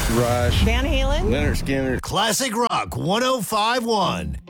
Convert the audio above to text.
Rush. Van Halen. Leonard Skinner. Classic Rock 105.1.